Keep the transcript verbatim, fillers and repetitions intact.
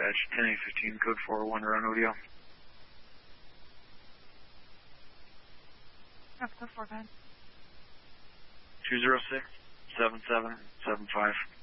dispatch, ten eight fifteen, code four oh one, around O D L. Oh, code four, go ahead. two zero six, seven seven seven five.